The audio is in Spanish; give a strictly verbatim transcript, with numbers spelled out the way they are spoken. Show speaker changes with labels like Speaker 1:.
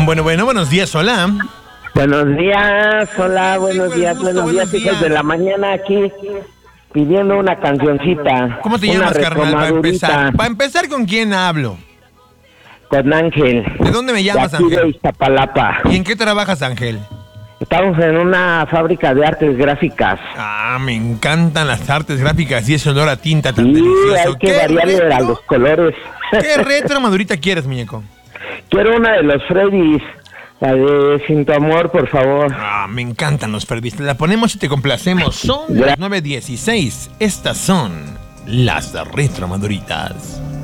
Speaker 1: Bueno, bueno, buenos días, hola.
Speaker 2: Buenos días, hola, buenos
Speaker 1: buen
Speaker 2: días,
Speaker 1: gusto,
Speaker 2: buenos
Speaker 1: buenos
Speaker 2: días, hijos
Speaker 1: días.
Speaker 2: de la mañana aquí pidiendo una cancioncita.
Speaker 1: ¿Cómo te
Speaker 2: una
Speaker 1: llamas, carnal, para
Speaker 2: retromadurita
Speaker 1: empezar? Para empezar, ¿con quién hablo?
Speaker 2: Con Ángel.
Speaker 1: ¿De dónde me llamas,
Speaker 2: de aquí
Speaker 1: Ángel?
Speaker 2: de Iztapalapa.
Speaker 1: ¿Y en qué trabajas, Ángel?
Speaker 2: Estamos en una fábrica de artes gráficas.
Speaker 1: Ah, me encantan las artes gráficas y ese olor a tinta tan
Speaker 2: Sí,
Speaker 1: delicioso.
Speaker 2: hay que
Speaker 1: ¿Qué
Speaker 2: variarle a
Speaker 1: retro?
Speaker 2: los colores.
Speaker 1: ¿Qué retro madurita quieres, muñeco?
Speaker 2: Quiero una de los Freddys, la de Sin tu amor, por favor.
Speaker 1: Ah, me encantan los Freddy's. La ponemos y te complacemos. Son las nueve dieciséis. Estas son las retro maduritas.